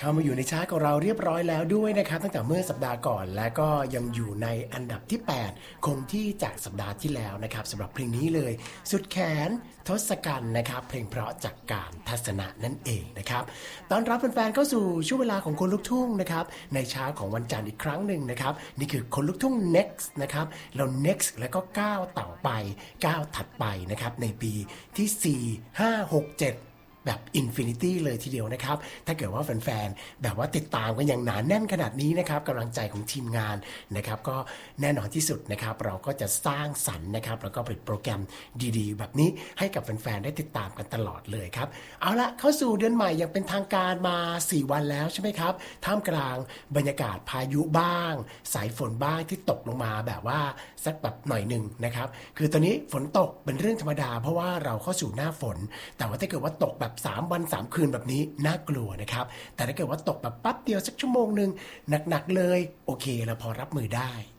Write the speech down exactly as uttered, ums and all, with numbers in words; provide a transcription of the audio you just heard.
เข้ามาอยู่ในชาร์ตของเราเรียบร้อยแล้วด้วยนะครับตั้งแต่เมื่อสัปดาห์ก่อนและก็ยังอยู่ในอันดับที่แปดคงที่จากสัปดาห์ที่แล้วนะครับสำหรับเพลงนี้เลยสุดแขนทศกัณฐ์นะครับเพลงเพราะจากการทัศนะนั่นเองนะครับต้อนรับแฟนๆเข้าสู่ช่วงเวลาของคนลุกทุ่งนะครับในเช้าของวันจันทร์อีกครั้งหนึ่งนะครับนี่คือคนลุกทุ่ง next นะครับเรา next แล้วก็ก้าวต่อไปก้าวถัดไปนะครับในปีที่สี่ ห้า หก เจ็ดแบบอินฟินิตี้เลยทีเดียวนะครับถ้าเกิดว่าแฟนๆแบบว่าติดตามกันอย่างหนาแน่นขนาดนี้นะครับกำลังใจของทีมงานนะครับก็แน่นอนที่สุดนะครับเราก็จะสร้างสรรค์นะครับแล้วก็ผลิตโปรแกรมดีๆแบบนี้ให้กับแฟนๆได้ติดตามกันตลอดเลยครับเอาละเข้าสู่เดือนใหม่อย่างเป็นทางการมาสี่วันแล้วใช่ไหมครับท่ามกลางบรรยากาศพายุบ้างสายฝนบ้างที่ตกลงมาแบบว่าสักแบบหน่อยหนึ่งนะครับคือตอนนี้ฝนตกเป็นเรื่องธรรมดาเพราะว่าเราเข้าสู่หน้าฝนแต่ว่าถ้าเกิดว่าตกแบบสามวันสามคืนแบบนี้น่ากลัวนะครับแต่ถ้าเกิดว่าตกแบบปั๊บเดียวสักชั่วโมงนึงหนักๆเลยโอเคเราพอรับมือได้